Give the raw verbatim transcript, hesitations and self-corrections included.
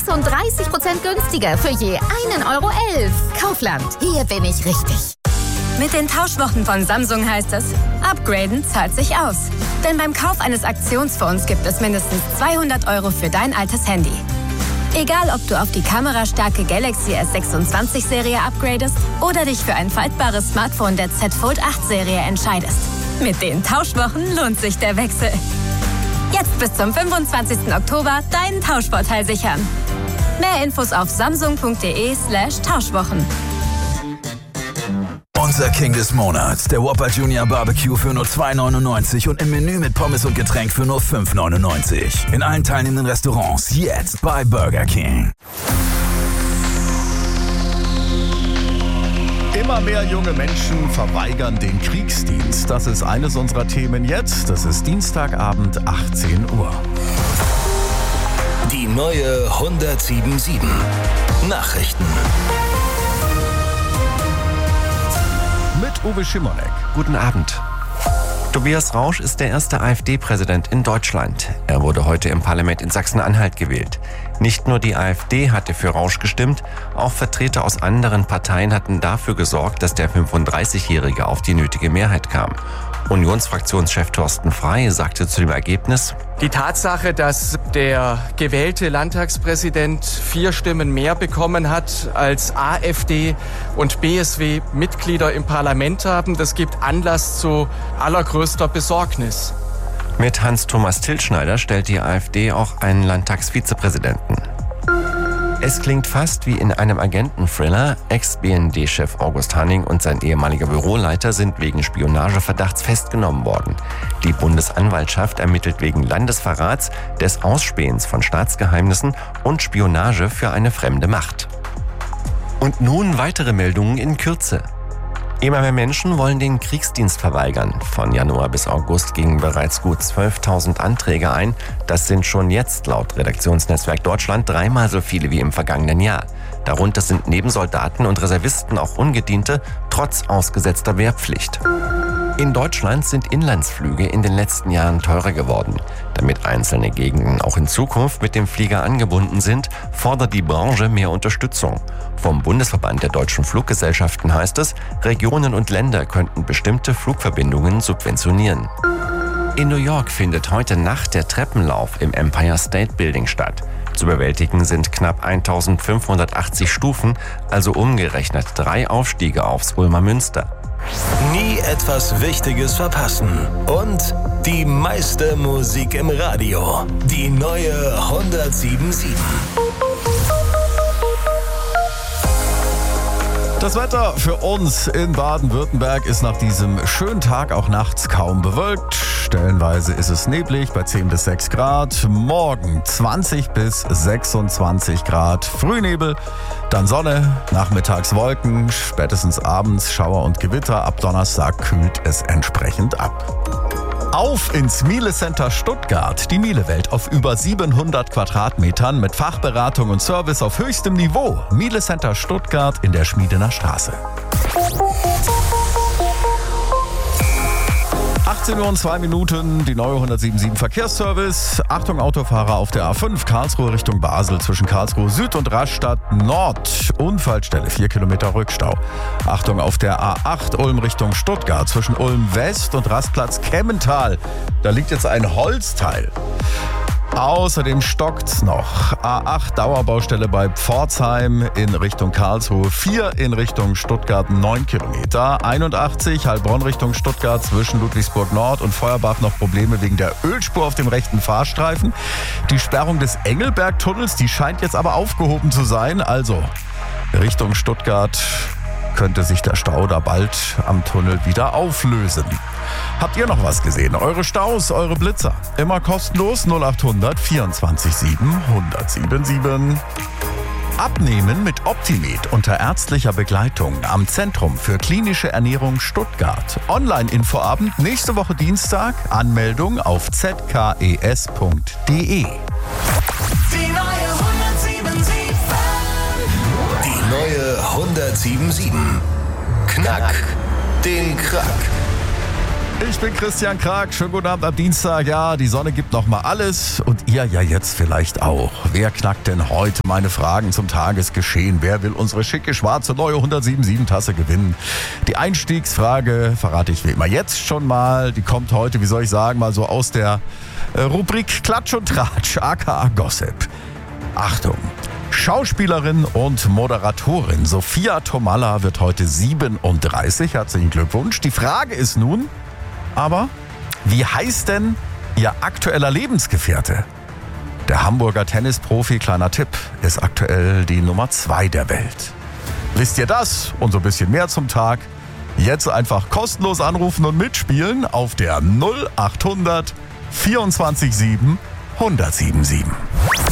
sechsunddreißig Prozent günstiger für je ein Euro elf. Kaufland, hier bin ich richtig. Mit den Tauschwochen von Samsung heißt es, upgraden zahlt sich aus. Denn beim Kauf eines Aktionsfonds gibt es mindestens zweihundert Euro für dein altes Handy. Egal, ob du auf die kamerastarke Galaxy S sechsundzwanzig Serie upgradest oder dich für ein faltbares Smartphone der Z Fold acht Serie entscheidest. Mit den Tauschwochen lohnt sich der Wechsel. Jetzt bis zum fünfundzwanzigsten Oktober deinen Tauschvorteil sichern. Mehr Infos auf samsung.de slash Tauschwochen. Unser King des Monats, der Whopper Junior Barbecue für nur zwei neunundneunzig und im Menü mit Pommes und Getränk für nur fünf neunundneunzig. In allen teilnehmenden Restaurants jetzt bei Burger King. Immer mehr junge Menschen verweigern den Kriegsdienst. Das ist eines unserer Themen jetzt. Das ist Dienstagabend, achtzehn Uhr. Die neue hundertsieben Komma sieben Nachrichten. Mit Uwe Schimonek. Guten Abend. Tobias Rausch ist der erste AfD-Präsident in Deutschland. Er wurde heute im Parlament in Sachsen-Anhalt gewählt. Nicht nur die AfD hatte für Rausch gestimmt, auch Vertreter aus anderen Parteien hatten dafür gesorgt, dass der fünfunddreißigjährige auf die nötige Mehrheit kam. Unionsfraktionschef Thorsten Frey sagte zu dem Ergebnis: Die Tatsache, dass der gewählte Landtagspräsident vier Stimmen mehr bekommen hat als AfD und B S W-Mitglieder im Parlament haben, das gibt Anlass zu allergrößter Besorgnis. Mit Hans-Thomas Tilschneider stellt die AfD auch einen Landtagsvizepräsidenten. Es klingt fast wie in einem Agenten-Thriller. Ex-B N D-Chef August Hanning und sein ehemaliger Büroleiter sind wegen Spionageverdachts festgenommen worden. Die Bundesanwaltschaft ermittelt wegen Landesverrats, des Ausspähens von Staatsgeheimnissen und Spionage für eine fremde Macht. Und nun weitere Meldungen in Kürze. Immer mehr Menschen wollen den Kriegsdienst verweigern. Von Januar bis August gingen bereits gut zwölftausend Anträge ein. Das sind schon jetzt laut Redaktionsnetzwerk Deutschland dreimal so viele wie im vergangenen Jahr. Darunter sind neben Soldaten und Reservisten auch Ungediente, trotz ausgesetzter Wehrpflicht. In Deutschland sind Inlandsflüge in den letzten Jahren teurer geworden. Damit einzelne Gegenden auch in Zukunft mit dem Flieger angebunden sind, fordert die Branche mehr Unterstützung. Vom Bundesverband der deutschen Fluggesellschaften heißt es, Regionen und Länder könnten bestimmte Flugverbindungen subventionieren. In New York findet heute Nacht der Treppenlauf im Empire State Building statt. Zu bewältigen sind knapp eintausendfünfhundertachtzig Stufen, also umgerechnet drei Aufstiege aufs Ulmer Münster. Nie etwas Wichtiges verpassen. Und die meiste Musik im Radio. Die neue hundertsieben Komma sieben. Das Wetter für uns in Baden-Württemberg ist nach diesem schönen Tag auch nachts kaum bewölkt. Stellenweise ist es neblig bei zehn bis sechs Grad. Morgen zwanzig bis sechsundzwanzig Grad. Frühnebel, dann Sonne, nachmittags Wolken, spätestens abends Schauer und Gewitter. Ab Donnerstag kühlt es entsprechend ab. Auf ins Miele Center Stuttgart. Die Miele-Welt auf über siebenhundert Quadratmetern mit Fachberatung und Service auf höchstem Niveau. Miele Center Stuttgart in der Schmiedener Straße. achtzehn Uhr und zwei Minuten, die neue hundertsieben Komma sieben Verkehrsservice. Achtung Autofahrer auf der A fünf, Karlsruhe Richtung Basel zwischen Karlsruhe Süd und Rastatt Nord. Unfallstelle, vier Kilometer Rückstau. Achtung auf der A acht, Ulm Richtung Stuttgart zwischen Ulm West und Rastplatz Kemmental. Da liegt jetzt ein Holzteil. Außerdem stockt's noch. A acht Dauerbaustelle bei Pforzheim in Richtung Karlsruhe, vier in Richtung Stuttgart, neun Kilometer. einundachtzig Heilbronn Richtung Stuttgart zwischen Ludwigsburg Nord und Feuerbach noch Probleme wegen der Ölspur auf dem rechten Fahrstreifen. Die Sperrung des Engelbergtunnels, die scheint jetzt aber aufgehoben zu sein. Also Richtung Stuttgart könnte sich der Stau da bald am Tunnel wieder auflösen. Habt ihr noch was gesehen? Eure Staus, eure Blitzer. Immer kostenlos null achthundert vierundzwanzig sieben hundertsieben sieben. Abnehmen mit Optimed unter ärztlicher Begleitung am Zentrum für klinische Ernährung Stuttgart. Online-Infoabend nächste Woche Dienstag. Anmeldung auf z k e s punkt d e. Die neue hundertsieben sieben. Die neue hundertsieben sieben. Knack den Krack. Ich bin Christian Krag. Schönen guten Abend am Dienstag. Ja, die Sonne gibt noch mal alles und ihr ja jetzt vielleicht auch. Wer knackt denn heute meine Fragen zum Tagesgeschehen? Wer will unsere schicke, schwarze, neue hundertsiebenundsiebzig Tasse gewinnen? Die Einstiegsfrage verrate ich wie immer jetzt schon mal. Die kommt heute, wie soll ich sagen, mal so aus der äh, Rubrik Klatsch und Tratsch, aka Gossip. Achtung! Schauspielerin und Moderatorin Sophia Tomalla wird heute siebenunddreißig. Herzlichen Glückwunsch. Die Frage ist nun, aber wie heißt denn ihr aktueller Lebensgefährte? Der Hamburger Tennisprofi, kleiner Tipp, ist aktuell die Nummer zwei der Welt. Wisst ihr das und so ein bisschen mehr zum Tag? Jetzt einfach kostenlos anrufen und mitspielen auf der null achthundert vierundzwanzig sieben hundertsiebenundsiebzig.